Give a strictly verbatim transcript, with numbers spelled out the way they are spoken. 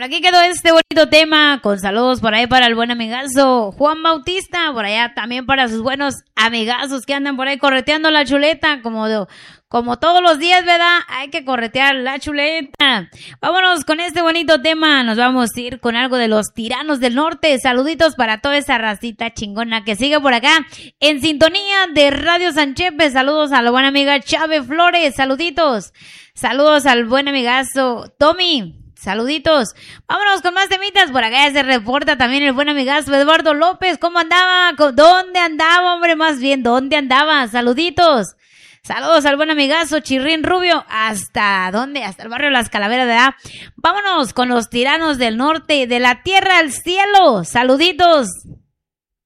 por aquí quedó este bonito tema, con saludos por ahí para el buen amigazo Juan Bautista, por allá también para sus buenos amigazos que andan por ahí correteando la chuleta, como de, como todos los días, ¿verdad? Hay que corretear la chuleta. Vámonos con este bonito tema, nos vamos a ir con algo de los Tiranos del Norte. Saluditos para toda esa racita chingona que sigue por acá en sintonía de Radio Sanchepe. Saludos a la buena amiga Chávez Flores, saluditos. Saludos al buen amigazo Tommy. Saluditos. Vámonos con más temitas. Por acá se reporta también el buen amigazo Eduardo López. ¿Cómo andaba? ¿Dónde andaba, hombre? Más bien, ¿dónde andaba? Saluditos. Saludos al buen amigazo Chirrín Rubio. ¿Hasta dónde? Hasta el barrio Las Calaveras, ¿verdad? Vámonos con los Tiranos del Norte, de la tierra al cielo. Saluditos.